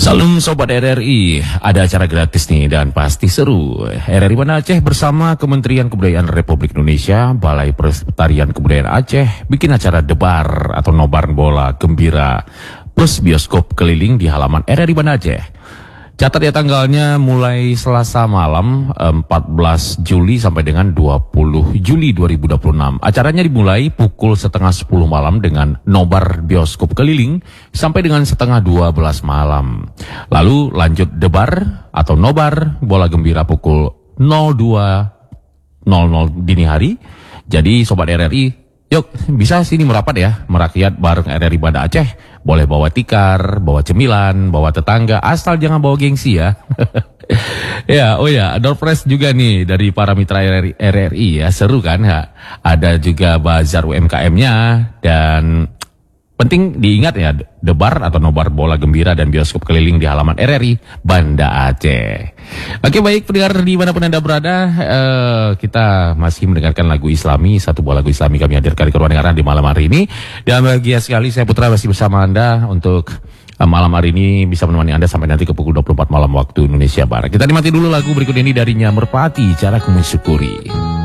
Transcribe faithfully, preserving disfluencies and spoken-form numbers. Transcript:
Salam Sobat R R I, ada acara gratis nih dan pasti seru. R R I Banda Aceh bersama Kementerian Kebudayaan Republik Indonesia, Balai Pelestarian Kebudayaan Aceh bikin acara debar atau nobar bola gembira plus bioskop keliling di halaman R R I Banda Aceh. Catat ya tanggalnya mulai Selasa malam empat belas Juli sampai dengan dua puluh Juli dua ribu dua puluh enam. Acaranya dimulai pukul setengah sepuluh malam dengan nobar bioskop keliling sampai dengan setengah dua belas malam. Lalu lanjut debar atau nobar bola gembira pukul nol dua nol nol dini hari. Jadi Sobat R R I, yuk bisa sini merapat ya, merakyat bareng R R I Banda Aceh. Boleh bawa tikar, bawa cemilan, bawa tetangga, asal jangan bawa gengsi ya. Ya, oh ya, door prize juga nih dari para mitra R R I ya, seru kan ya. Ada juga bazar U M K M-nya dan penting diingat ya, debar atau nobar bola gembira dan bioskop keliling di halaman R R I Banda Aceh. Oke baik pendengar dimanapun Anda berada, uh, kita masih mendengarkan lagu Islami, satu buah lagu Islami kami hadirkan di keruangan di malam hari ini. Dan bahagia sekali saya Putra masih bersama Anda untuk uh, malam hari ini bisa menemani Anda sampai nanti ke pukul dua puluh empat malam waktu Indonesia Barat. Kita nikmati dulu lagu berikut ini darinya Merpati, Caraku Mensyukuri.